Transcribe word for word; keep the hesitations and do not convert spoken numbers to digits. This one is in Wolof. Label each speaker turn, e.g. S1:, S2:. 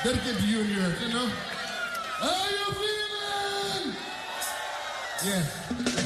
S1: Dedicate to you and yours, you know? How you feeling? Yeah.